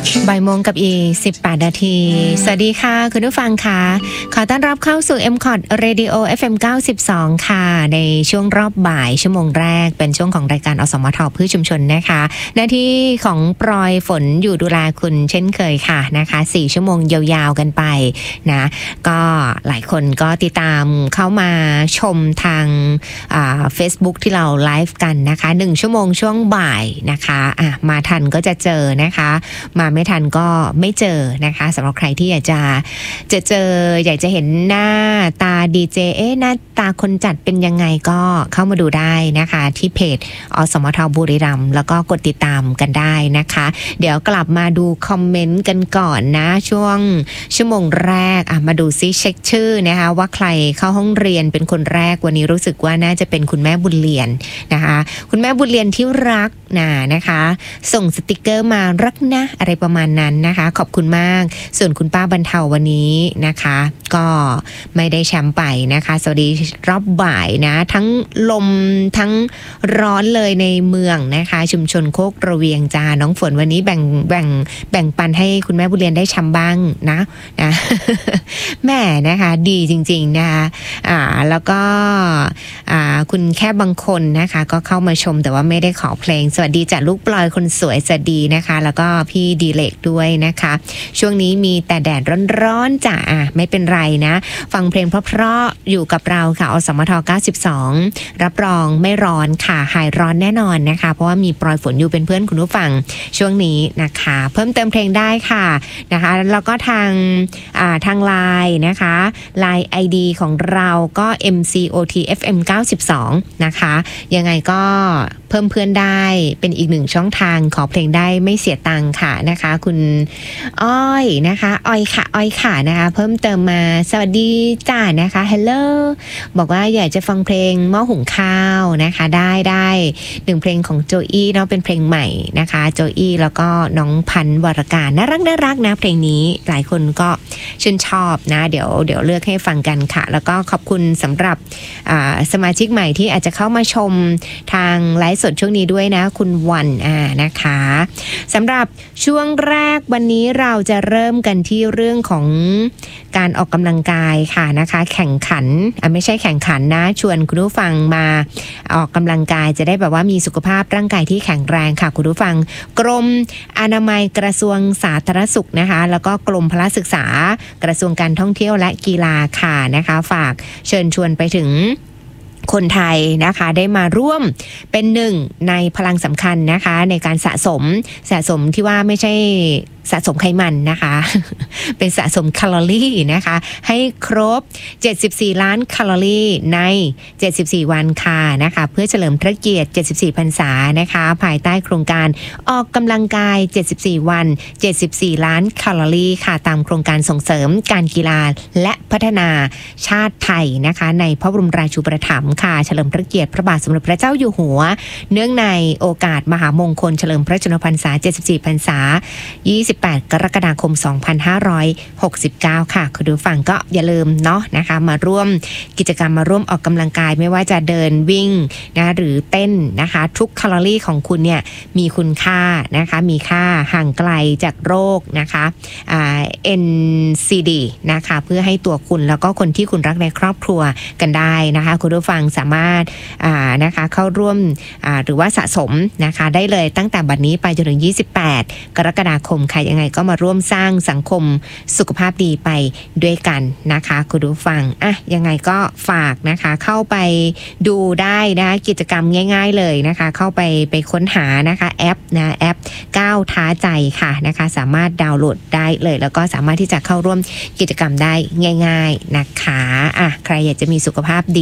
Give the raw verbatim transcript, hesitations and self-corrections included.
บ่ายโมงกับอีกสิบแปดนาทีสวัสดีค่ะคุณผู้ฟังค่ะขอต้อนรับเข้าสู่ เอ็ม คอท Radio เอฟ เอ็ม เก้าสิบสอง ค่ะในช่วงรอบบ่ายชั่วโมงแรกเป็นช่วงของรายการอสมทเพื่อชุมชนนะคะหน้าที่ของปลอยฝนอยู่ดูแลคุณเช่นเคยค่ะนะคะสี่ชั่วโมงยาวๆกันไปนะก็หลายคนก็ติดตามเข้ามาชมทางอ่า Facebook ที่เราไลฟ์กันนะคะหนึ่งชั่วโมงช่วงบ่ายนะคะอ่ะมาทันก็จะเจอนะคะมาไม่ทันก็ไม่เจอนะคะสำหรับใครที่อยากจะจะเจออยากจะเห็นหน้าตาดีเจเอ๊ะหน้าตาคนจัดเป็นยังไงก็เข้ามาดูได้นะคะที่เพจอสมทบุรีรัมย์แล้วก็กดติดตามกันได้นะคะเดี๋ยวกลับมาดูคอมเมนต์กันก่อนนะช่วงชั่วโมงแรกอ่ะมาดูซิเช็คชื่อนะคะว่าใครเข้าห้องเรียนเป็นคนแรกวันนี้รู้สึกว่าน่าจะเป็นคุณแม่บุญเรียนนะคะคุณแม่บุญเรียนที่รักนะนะคะส่งสติกเกอร์มารักนะอะไรประมาณนั้นนะคะขอบคุณมากส่วนคุณป้าบรรเทาวันนี้นะคะก็ไม่ได้แชมป์ไปนะคะสวัสดีรอบบ่ายนะทั้งลมทั้งร้อนเลยในเมืองนะคะชุมชนโคกระเวียงจ้าน้องฝนวันนี้แบ่งแบ่งแบ่งปันให้คุณแม่บุญเรียนได้แชมป์บ้างนะนะ แม่นะคะดีจริงๆนะคะอ่าแล้วก็อ่าคุณแค่บางคนนะคะก็เข้ามาชมแต่ว่าไม่ได้ขอเพลงสวัสดีจากลูกปลอยคนสวยสวัสดีนะคะแล้วก็พี่ดีเล็กด้วยนะคะช่วงนี้มีแต่แดดร้อนๆจ้ะอ่ะไม่เป็นไรนะฟังเพลงเพราะๆอยู่กับเราค่ะอสมทเก้าสิบสองรับรองไม่ร้อนค่ะหายร้อนแน่นอนนะคะเพราะว่ามีปลอยฝนอยู่เป็นเพื่อนคุณผู้ฟังช่วงนี้นะคะเพิ่มเติมเพลงได้ค่ะนะคะแล้วก็ทางอ่าทางไลน์นะคะไลน์ ไอ ดี ของเราก็ เอ็ม ซี โอ ที เอฟ เอ็ม เก้าสิบสองนะคะยังไงก็เพิ่มเพื่อนได้เป็นอีกหนึ่งช่องทางขอเพลงได้ไม่เสียตังค์ค่ะนะคะคุณอ้อยนะคะอ้อยค่ะอ้อยค่ะนะคะเพิ่มเติมมาสวัสดีจ้านะคะ Hello บอกว่าอยากจะฟังเพลงหม้อหุงข้าวนะคะได้ได้หนึ่งเพลงของโจอี้เนาะเป็นเพลงใหม่นะคะโจอี้แล้วก็น้องพันธุ์วรการน่ารักน่ารักนะเพลงนี้หลายคนก็ชื่นชอบนะเดี๋ยวเดี๋ยวเลือกให้ฟังกันค่ะแล้วก็ขอบคุณสำหรับสมาชิกใหม่ที่อาจจะเข้ามาชมทางไลฟ์สดช่วงนี้ด้วยนะคุณวันอ่านะคะสำหรับช่วงแรกวันนี้เราจะเริ่มกันที่เรื่องของการออกกำลังกายค่ะนะคะแข่งขันอ่ะไม่ใช่แข่งขันนะชวนคุณผู้ฟังมาออกกำลังกายจะได้แบบว่ามีสุขภาพร่างกายที่แข็งแรงค่ะคุณผู้ฟังกรมอนามัยกระทรวงสาธารณสุขนะคะแล้วก็กรมพละศึกษากระทรวงการท่องเที่ยวและกีฬาค่ะนะคะฝากเชิญชวนไปถึงคนไทยนะคะได้มาร่วมเป็นหนึ่งในพลังสำคัญนะคะในการสะสมสะสมที่ว่าไม่ใช่สะสมไขมันนะคะ เป็นสะสมแคลอรี่นะคะให้ครบเจ็ดสิบสี่ล้านแคลอรี่ในเจ็ดสิบสี่วันค่ะนะคะเพื่อเฉลิมพระเกียรติเจ็ดสิบสี่พรรษานะคะภายใต้โครงการออกกำลังกายเจ็ดสิบสี่วันเจ็ดสิบสี่ล้านแคลอรี่ค่ะตามโครงการส่งเสริมการกีฬาและพัฒนาชาติไทยนะคะในพระบรมราชูปถัมภ์ค่ะเฉลิมพระเกียรติพระบาทสมเด็จพระเจ้าอยู่หัวเนื่องในโอกาสมหามงคลเฉลิมพระชนมพรรษาเจ็ดสิบสี่พรรษายี่สิบแปดกรกฎาคมสองพันห้าร้อยหกสิบเก้าค่ะคุณผู้ฟังก็อย่าลืมเนาะนะคะมาร่วมกิจกรรมมาร่วมออกกำลังกายไม่ว่าจะเดินวิ่งนะหรือเต้นนะคะทุกแคลอรี่ของคุณเนี่ยมีคุณค่านะคะมีค่าห่างไกลจากโรคนะคะอ่า เอ็น ซี ดี นะคะเพื่อให้ตัวคุณแล้วก็คนที่คุณรักในครอบครัวกันได้นะคะคุณผู้ฟังสามารถอ่านะคะเข้าร่วมอ่าหรือว่าสะสมนะคะได้เลยตั้งแต่บัดนี้ไปจนถึงยี่สิบแปดกรกฎาคมค่ะยังไงก็มาร่วมสร้างสังคมสุขภาพดีไปด้วยกันนะคะคุณผู้ฟังอ่ะยังไงก็ฝากนะคะเข้าไปดูได้นะคะกิจกรรมง่ายๆเลยนะคะเข้าไปไปค้นหานะคะแอปนะแอปก้าวท้าใจค่ะนะคะสามารถดาวน์โหลดได้เลยแล้วก็สามารถที่จะเข้าร่วมกิจกรรมได้ง่ายๆนะคะอ่ะใครอยากจะมีสุขภาพดี